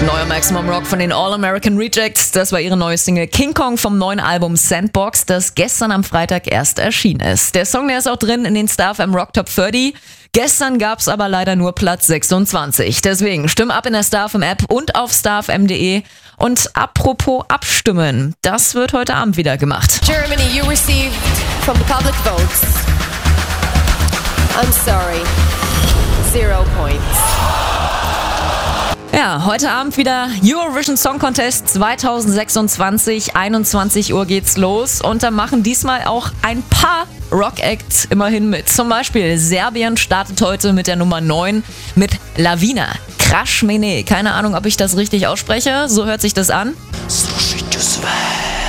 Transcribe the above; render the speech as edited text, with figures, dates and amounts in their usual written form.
Neuer Maximum Rock von den All American Rejects. Das war ihre neue Single King Kong vom neuen Album Sandbox, das gestern am Freitag erst erschienen ist. Der Song, der ist auch drin in den Star FM Rock Top 30. Gestern gab's aber leider nur Platz 26. Deswegen stimm ab in der Star FM App und auf starfm.de. Und apropos abstimmen, das wird heute Abend wieder gemacht. Germany, you received from the public votes. I'm sorry. 0 points. Ja, heute Abend wieder Eurovision Song Contest 2026, 21 Uhr geht's los und da machen diesmal auch ein paar Rock-Acts immerhin mit. Zum Beispiel Serbien startet heute mit der Nummer 9 mit Lavina. Crash Mene, keine Ahnung, ob ich das richtig ausspreche, so hört sich das an. Slušajte sve.